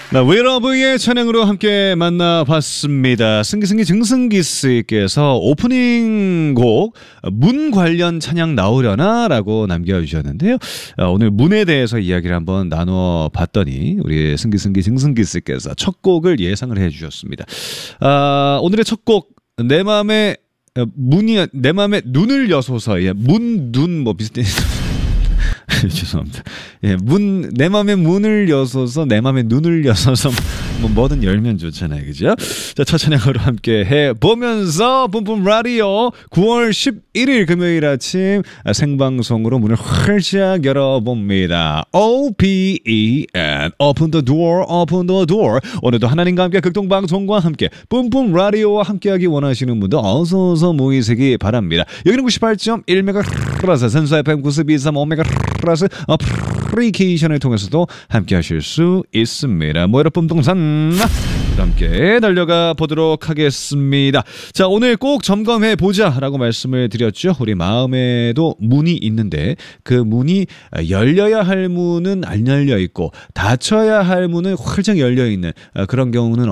웨러브의 찬양으로 함께 만나봤습니다. 승기승기 증승기스께서 오프닝 곡 문 관련 찬양 나오려나? 라고 남겨주셨는데요. 오늘 문에 대해서 이야기를 한번 나눠봤더니 우리 승기승기 증승기스께서 첫 곡을 예상을 해주셨습니다. 오늘의 첫 곡 내 맘에 눈을 여소서. 예, 눈 비슷해. 죄송합니다. 예, 내 맘에 문을 여서서 내 맘에 눈을 여서서 뭐든 열면 좋잖아요, 그죠? 자, 첫 찬양으로 함께 해보면서 뿜뿜 라디오 9월 11일 금요일 아침 생방송으로 문을 활짝 열어봅니다. OPEN Open the door, Open the door. 오늘도 하나님과 함께 극동방송과 함께 뿜뿜 라디오와 함께하기 원하시는 분들 어서어서 모이시기 바랍니다. 여기는 98.1MHz 선수 FM 92.3OMHz 어플리케이션을 통해서도 함께 하실 수 있습니다. 모여라 뿜동산 함께 달려가 보도록 하겠습니다. 자, 오늘 꼭 점검해 보자라고 말씀을 드렸죠. 우리 마음에도 문이 있는데 그 문이 열려야 할 문은 안 열려 있고 닫혀야 할 문은 활짝 열려 있는 그런 경우는